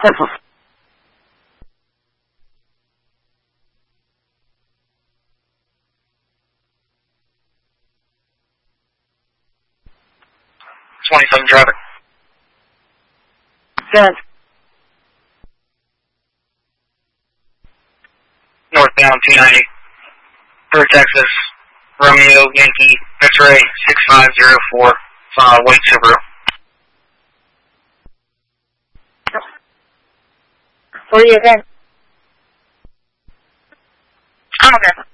27 traffic. Send. Northbound 290. Third Texas. Romeo Yankee X-ray 6504. White Subaru. What are you again? I'm okay.